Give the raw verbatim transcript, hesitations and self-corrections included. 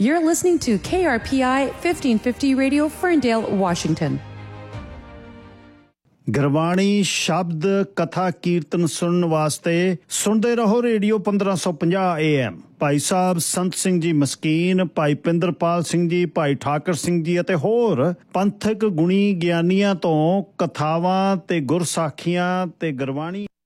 You're listening to K R P I fifteen fifty Radio, Ferndale, Washington. Gurbani ਸ਼ਬਦ ਕਥਾ ਕੀਰਤਨ ਸੁਣਨ ਵਾਸਤੇ ਸੁਣਦੇ ਰਹੋ ਰੇਡੀਓ ਪੰਦਰਾਂ ਸੌ ਪੰਜਾਹ ਏ ਐਮ। ਭਾਈ ਸਾਹਿਬ ਸੰਤ ਸਿੰਘ ਜੀ ਮਸਕੀਨ, ਭਾਈ ਪਿੰਦਰਪਾਲ ਸਿੰਘ ਜੀ, ਭਾਈ ਠਾਕਰ ਸਿੰਘ ਜੀ ਅਤੇ ਹੋਰ ਪੰਥਕ ਗੁਣੀ ਗਿਆਨੀਆਂ ਤੋਂ ਕਥਾਵਾਂ ਤੇ ਗੁਰਸਾਖੀਆਂ ਤੇ ਗੁਰਬਾਣੀ